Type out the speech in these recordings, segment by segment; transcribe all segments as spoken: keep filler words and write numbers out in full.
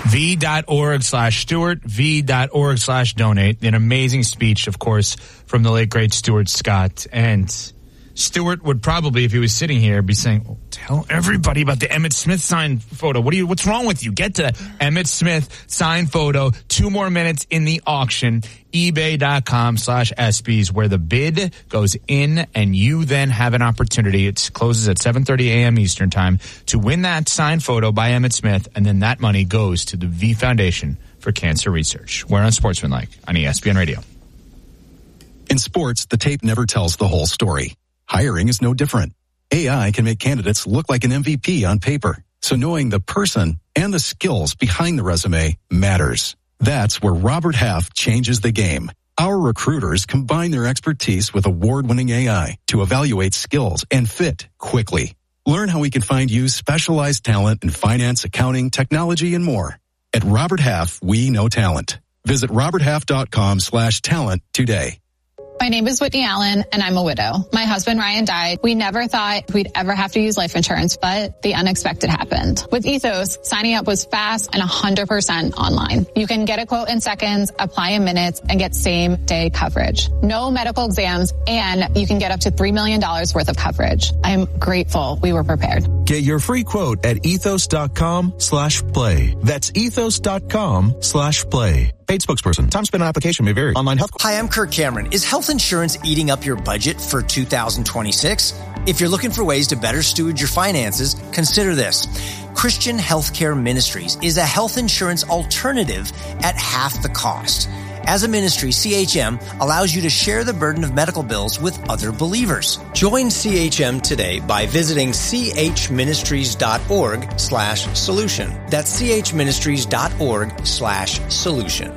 V.org slash Stewart, V.org slash donate. An amazing speech, of course, from the late, great Stuart Scott. And Stewart would probably, if he was sitting here, be saying, oh, tell everybody about the Emmitt Smith signed photo. What are you, what's wrong with you? Get to Emmitt Smith signed photo. Two more minutes in the auction. eBay.com slash SBs, where the bid goes in and you then have an opportunity. It closes at seven thirty a.m. Eastern time to win that signed photo by Emmitt Smith. And then that money goes to the V Foundation for Cancer Research. We're on Sportsmanlike on E S P N Radio. In sports, the tape never tells the whole story. Hiring is no different. A I can make candidates look like an M V P on paper. So knowing the person and the skills behind the resume matters. That's where Robert Half changes the game. Our recruiters combine their expertise with award-winning A I to evaluate skills and fit quickly. Learn how we can find you specialized talent in finance, accounting, technology, and more. At Robert Half, we know talent. Visit roberthalf.com slash talent today. My name is Whitney Allen, and I'm a widow. My husband, Ryan, died. We never thought we'd ever have to use life insurance, but the unexpected happened. With Ethos, signing up was fast and one hundred percent online. You can get a quote in seconds, apply in minutes, and get same-day coverage. No medical exams, and you can get up to three million dollars worth of coverage. I am grateful we were prepared. Get your free quote at ethos.com slash play. That's ethos.com slash play. Paid spokesperson. Time spent on application may vary. Online health. Hi, I'm Kirk Cameron. Is health insurance eating up your budget for two thousand twenty-six? If you're looking for ways to better steward your finances, consider this. Christian Healthcare Ministries is a health insurance alternative at half the cost. As a ministry, C H M allows you to share the burden of medical bills with other believers. Join C H M today by visiting chministries.org slash solution. That's chministries.org slash solution.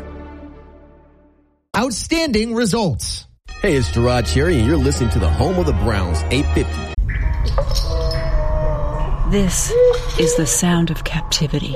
Outstanding results. Hey, it's Gerard Cherry, and you're listening to the home of the Browns, eight fifty. This is the sound of captivity.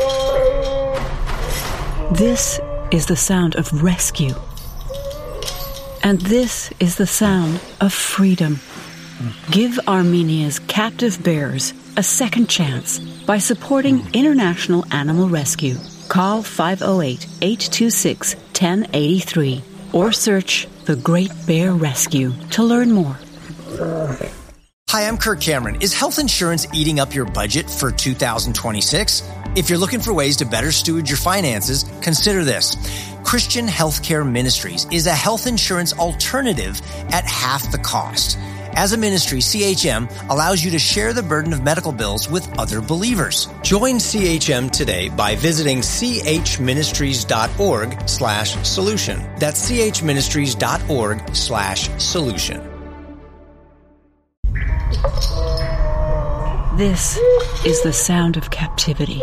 This is the sound of rescue. And this is the sound of freedom. Give Armenia's captive bears a second chance by supporting International Animal Rescue. Call five oh eight, eight two six, one oh eight three or search The Great Bear Rescue to learn more. Hi, I'm Kirk Cameron. Is health insurance eating up your budget for two thousand twenty-six? If you're looking for ways to better steward your finances, consider this. Christian Healthcare Ministries is a health insurance alternative at half the cost. As a ministry, C H M allows you to share the burden of medical bills with other believers. Join C H M today by visiting chministries.org slash solution. That's chministries.org slash solution. This is the sound of captivity.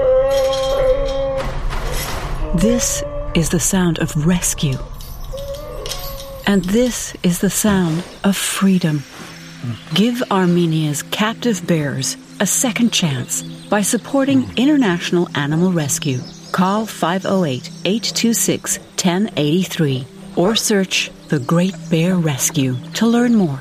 This is the sound of rescue. And this is the sound of freedom. Give Armenia's captive bears a second chance by supporting International Animal Rescue. Call five oh eight, eight two six, one oh eight three or search The Great Bear Rescue to learn more.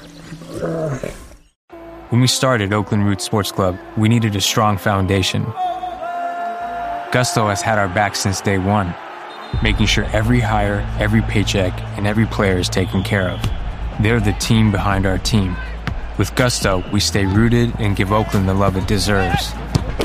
When we started Oakland Roots Sports Club, we needed a strong foundation. Gusto has had our back since day one, making sure every hire, every paycheck, and every player is taken care of. They're the team behind our team. With Gusto, we stay rooted and give Oakland the love it deserves.